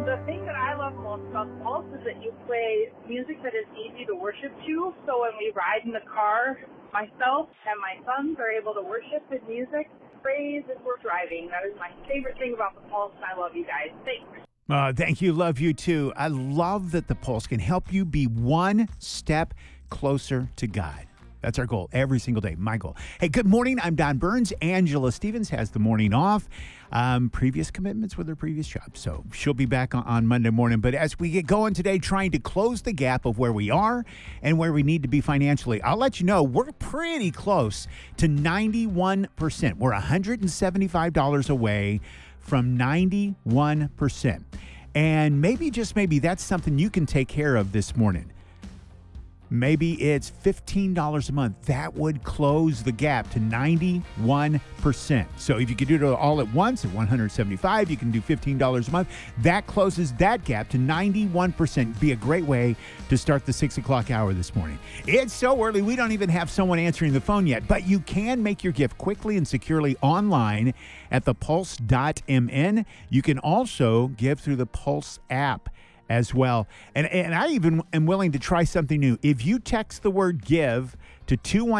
The thing that I love most about the Pulse is that you play music that is easy to worship to. So when we ride in the car, myself and my sons are able to worship with music, praise as we're driving. That is my favorite thing about the Pulse, and I love you guys. Thanks. Thank you. Love you too. I love that the Pulse can help you be one step closer to God. That's our goal every single day. My goal. Hey, good morning. I'm Don Burns. Angela Stevens has the morning off. Previous commitments with her previous job. So she'll be back on Monday morning. But as we get going today, trying to close the gap of where we are and where we need to be financially, I'll let you know we're pretty close to 91%. We're $175 away from 91%. And maybe, just maybe, that's something you can take care of this morning. Maybe it's $15 a month. That would close the gap to 91%. So if you could do it all at once at $175, you can do $15 a month. That closes that gap to 91%. Be a great way to start the 6 o'clock hour this morning. It's so early, we don't even have someone answering the phone yet, but you can make your gift quickly and securely online at thepulse.mn. You can also give through the Pulse app as well. And I even am willing to try something new. If you text the word give to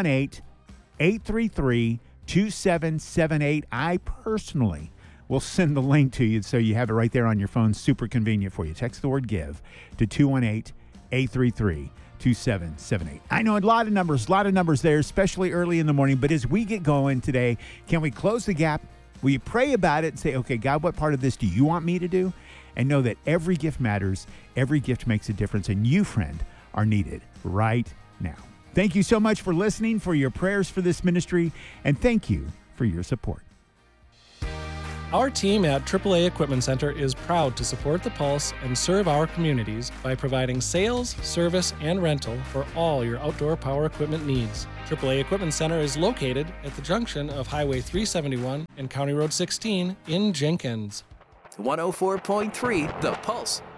218-833-2778, I personally will send the link to you so you have it right there on your phone. Super convenient for you. Text the word give to 218-833-2778. I know a lot of numbers there, especially early in the morning. But as we get going today, can we close the gap? Will you pray about it and say, okay, God, what part of this do you want me to do? And know that every gift matters, every gift makes a difference, and you, friend, are needed right now. Thank you so much for listening, for your prayers for this ministry, and thank you for your support. Our team at AAA Equipment Center is proud to support the Pulse and serve our communities by providing sales, service, and rental for all your outdoor power equipment needs. AAA Equipment Center is located at the junction of Highway 371 and County Road 16 in Jenkins. 104.3 The Pulse.